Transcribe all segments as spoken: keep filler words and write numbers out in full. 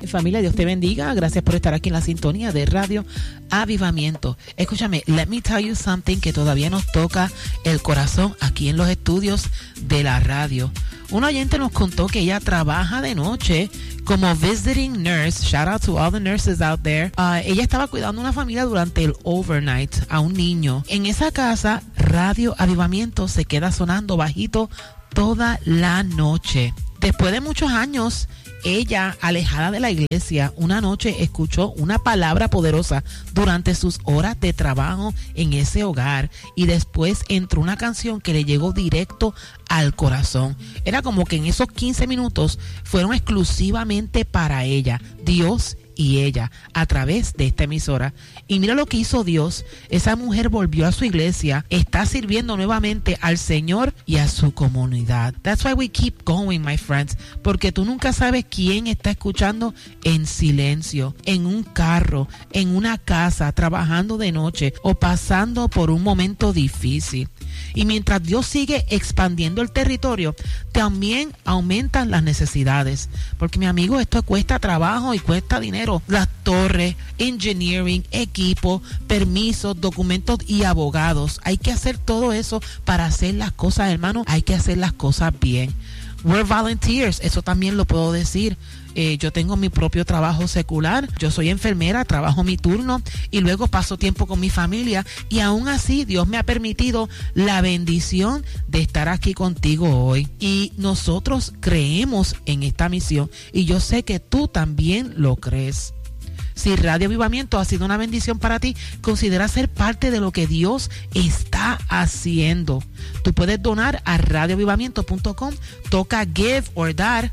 Familia, Dios te bendiga. Gracias por estar aquí en la sintonía de Radio Avivamiento. Escúchame, let me tell you something que todavía nos toca el corazón aquí en los estudios de la radio. Un oyente nos contó que ella trabaja de noche como visiting nurse. Shout out to all the nurses out there. Uh, ella estaba cuidando a una familia durante el overnight a un niño. En esa casa, Radio Avivamiento se queda sonando bajito toda la noche. Después de muchos años, ella, alejada de la iglesia, una noche escuchó una palabra poderosa durante sus horas de trabajo en ese hogar, y después entró una canción que le llegó directo al corazón. Era como que en esos quince minutos fueron exclusivamente para ella, Dios y ella, a través de esta emisora. Y mira lo que hizo Dios. Esa mujer volvió a su iglesia, está sirviendo nuevamente al Señor y a su comunidad. That's why we keep going, my friends, porque tú nunca sabes quién está escuchando en silencio, en un carro, en una casa, trabajando de noche o pasando por un momento difícil. Y mientras Dios sigue expandiendo el territorio, también aumentan las necesidades. Porque, mi amigo, esto cuesta trabajo y cuesta dinero. Las torres, engineering, equipo, permisos, documentos y abogados. Hay que hacer todo eso para hacer las cosas, hermano. Hay que hacer las cosas bien. We're volunteers, eso también lo puedo decir. Eh, yo tengo mi propio trabajo secular, yo soy enfermera, trabajo mi turno y luego paso tiempo con mi familia, y aún así Dios me ha permitido la bendición de estar aquí contigo hoy. Y nosotros creemos en esta misión, y yo sé que tú también lo crees. Si Radio Avivamiento ha sido una bendición para ti, considera ser parte de lo que Dios está haciendo. Tú puedes donar a radio avivamiento punto com, toca Give or Dar,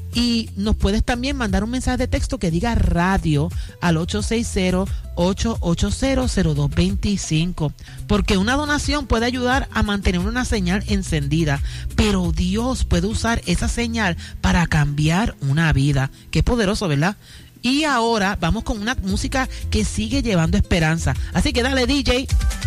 y nos puedes también mandar un mensaje de texto que diga radio al ocho seis cero, ocho ocho cero, cero dos dos cinco, porque una donación puede ayudar a mantener una señal encendida, pero Dios puede usar esa señal para cambiar una vida. Qué poderoso, ¿verdad? Y ahora vamos con una música que sigue llevando esperanza. Así que dale, D J.